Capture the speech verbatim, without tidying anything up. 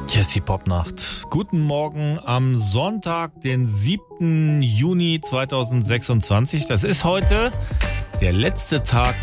Hier ist die Popnacht. Guten Morgen am Sonntag, den siebten Juni zweitausendsechsundzwanzig. Das ist heute der letzte Tag